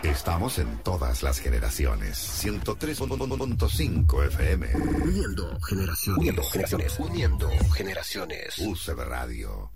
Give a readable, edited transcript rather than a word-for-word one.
Estamos en todas las generaciones. 103.5 FM. Uniendo generaciones. Uniendo generaciones. Uniendo generaciones. UCB Radio.